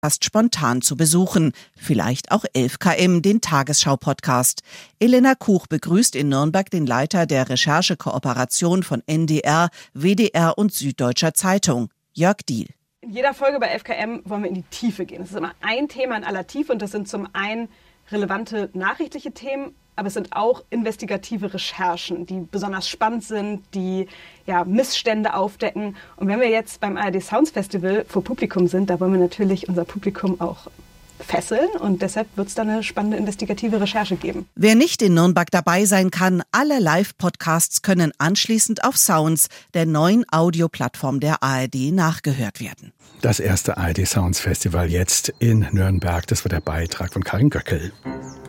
spontan zu besuchen. Vielleicht auch 11KM, den Tagesschau-Podcast. Elena Kuch begrüßt in Nürnberg den Leiter der Recherchekooperation von NDR, WDR und Süddeutscher Zeitung, Jörg Diehl. In jeder Folge bei 11KM wollen wir in die Tiefe gehen. Es ist immer ein Thema in aller Tiefe und das sind zum einen relevante nachrichtliche Themen, aber es sind auch investigative Recherchen, die besonders spannend sind, die Missstände aufdecken. Und wenn wir jetzt beim ARD Sounds Festival vor Publikum sind, da wollen wir natürlich unser Publikum auch fesseln und deshalb wird es da eine spannende investigative Recherche geben. Wer nicht in Nürnberg dabei sein kann, alle Live-Podcasts können anschließend auf Sounds, der neuen Audioplattform der ARD, nachgehört werden. Das erste ARD Sounds Festival jetzt in Nürnberg. Das war der Beitrag von Karin Göckel.